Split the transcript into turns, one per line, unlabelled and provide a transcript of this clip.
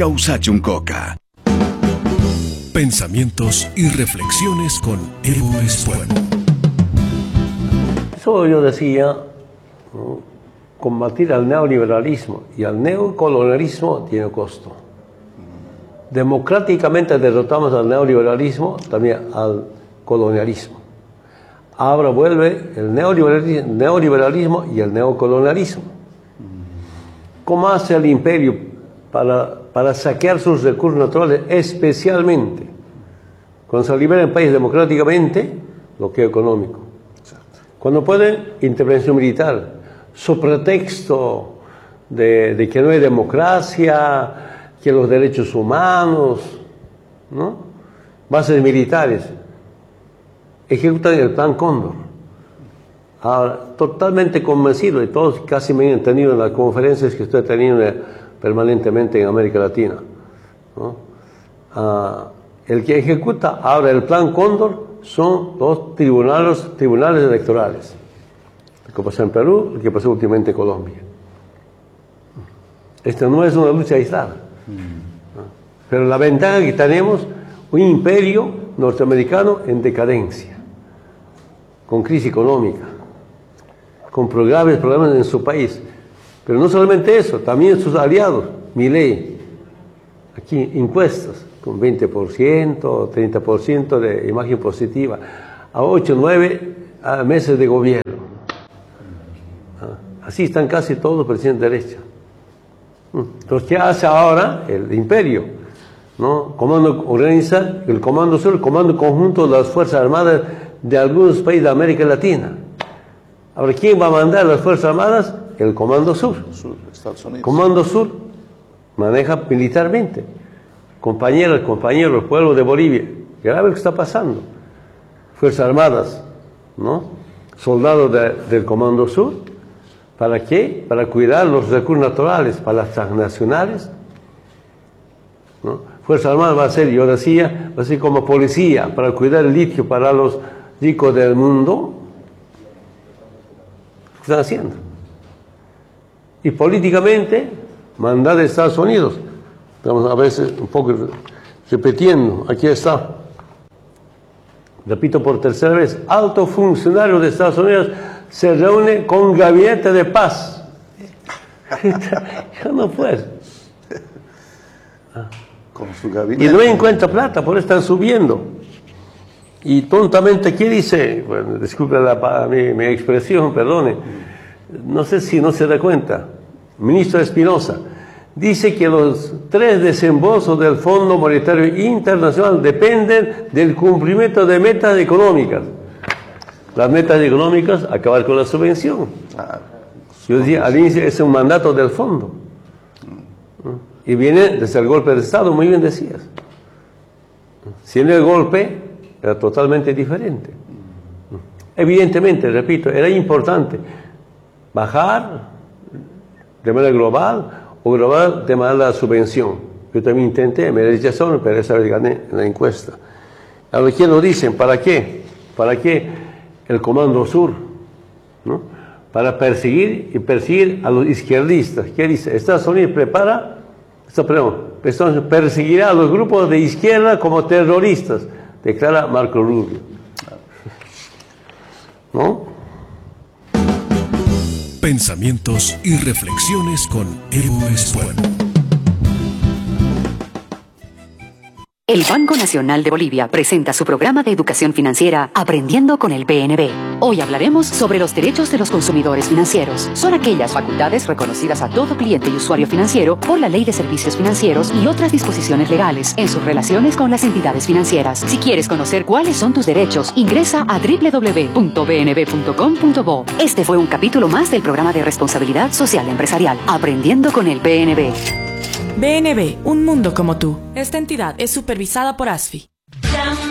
causa Chuncoca. Pensamientos y reflexiones con Evo Espuelo.
Eso yo decía, ¿no? Combatir al neoliberalismo y al neocolonialismo tiene costo. Democráticamente derrotamos al neoliberalismo, también al colonialismo. Ahora vuelve el neoliberalismo y el neocolonialismo. ¿Cómo hace el imperio para saquear sus recursos naturales, especialmente cuando se libera el país democráticamente, bloqueo económico? Cuando puede, intervención militar, su pretexto de que no hay democracia, que los derechos humanos, ¿no? Bases militares, ejecutan el Plan Cóndor. Ahora, totalmente convencido, y todos casi me han entendido en las conferencias que estoy teniendo permanentemente en América Latina, ¿no? El que ejecuta ahora el Plan Cóndor son los tribunales electorales. El que pasó en Perú, el que pasó últimamente en Colombia. Esta no es una lucha aislada. Pero la ventaja que tenemos, un imperio norteamericano en decadencia, con crisis económica, con graves problemas en su país. Pero no solamente eso, también sus aliados, Milei, aquí encuestas, con 20%, 30% de imagen positiva, a 8, 9 meses de gobierno. Así están casi todos los presidentes de derecha. Entonces, ¿qué hace ahora el imperio? ¿No? Organiza el Comando Sur, el Comando Conjunto de las Fuerzas Armadas de algunos países de América Latina. Ahora, ¿quién va a mandar las Fuerzas Armadas? El Comando Sur.
Estados Unidos.
Comando Sur maneja militarmente. Compañeros, pueblo de Bolivia, grave lo que está pasando. Fuerzas Armadas, ¿no? Soldados del Comando Sur. ¿Para qué? Para cuidar los recursos naturales, para las transnacionales, ¿no? Fuerzas Armadas va a ser, yo decía, va a ser como policía, para cuidar el litio para los ricos del mundo. ¿Qué están haciendo? Y políticamente, mandar de Estados Unidos. Estamos a veces un poco repitiendo, aquí está. Repito por tercera vez, alto funcionario de Estados Unidos se reúne con gabinete de paz. Ya no puede.
Con su gabinete.
Y no encuentra plata, por eso están subiendo. Y tontamente, ¿qué dice? Bueno, disculpe mi expresión, perdone. No sé si no se da cuenta. Ministro Espinosa dice que los 3 desembolsos del Fondo Monetario Internacional dependen del cumplimiento de metas económicas. Las metas económicas, acabar con la subvención. Yo decía, al inicio es un mandato del fondo. Y viene desde el golpe de Estado, muy bien decías. Si en el golpe era totalmente diferente. Evidentemente, repito, era importante bajar de manera global o global de manera de subvención. Yo también intenté, me rechazaron, pero esa vez gané en la encuesta. Ahora, ¿quién lo dicen? ¿Para qué? ¿Para qué el Comando Sur? ¿No? Para perseguir a los izquierdistas. ¿Qué dice? Estados Unidos perseguirá a los grupos de izquierda como terroristas, declara Marco Rubio. ¿No?
Pensamientos y reflexiones con Evo Espuelo.
El Banco Nacional de Bolivia presenta su programa de educación financiera Aprendiendo con el BNB. Hoy hablaremos sobre los derechos de los consumidores financieros. Son aquellas facultades reconocidas a todo cliente y usuario financiero por la Ley de Servicios Financieros y otras disposiciones legales en sus relaciones con las entidades financieras. Si quieres conocer cuáles son tus derechos, ingresa a www.bnb.com.bo. Este fue un capítulo más del programa de responsabilidad social empresarial Aprendiendo con el BNB.
BNB, un mundo como tú. Esta entidad es supervisada por ASFI.